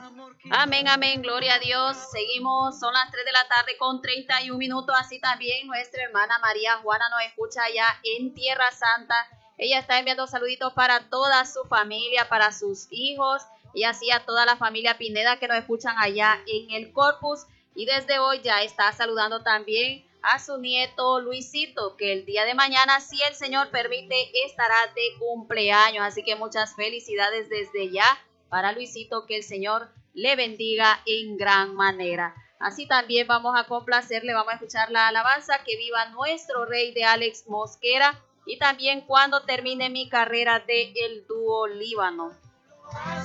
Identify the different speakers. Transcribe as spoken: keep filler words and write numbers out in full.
Speaker 1: Amén, amén, gloria a Dios. Seguimos, son las tres de la tarde con treinta y un minutos. Así también nuestra hermana María Juana nos escucha allá en Tierra Santa. Ella está enviando saluditos para toda su familia, para sus hijos y así a toda la familia Pineda que nos escuchan allá en el Corpus. Y desde hoy ya está saludando también a su nieto Luisito, que el día de mañana, si el Señor permite, estará de cumpleaños. Así que muchas felicidades desde ya para Luisito, que el Señor le bendiga en gran manera. Así también vamos a complacerle, vamos a escuchar la alabanza Que viva nuestro Rey de Alex Mosquera y también Cuando termine mi carrera de el dúo Líbano.